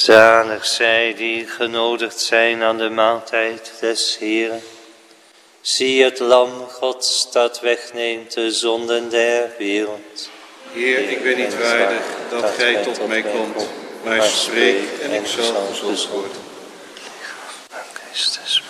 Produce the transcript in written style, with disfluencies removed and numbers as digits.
Zalig zij die genodigd zijn aan de maaltijd des Heeren. Zie het lam Gods dat wegneemt de zonden der wereld. Heer, ik ben niet waardig dat gij tot mij komt, maar spreek en ik zal gezond worden. Christus.